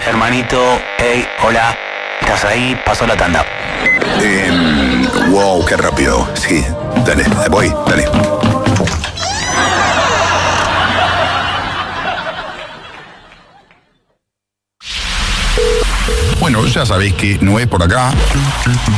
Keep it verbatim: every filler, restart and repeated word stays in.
Hermanito, hey, hola, ¿estás ahí? Pasó la tanda. Eh, wow, qué rápido. Sí, dale, voy, dale. Bueno, ya sabéis que no es por acá.